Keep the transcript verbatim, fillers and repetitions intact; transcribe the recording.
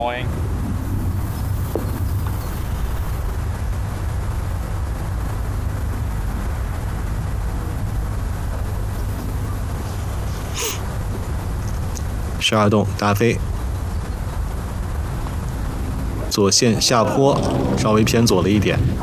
Boing. 十二洞大飞，左线下坡稍微偏左了一点。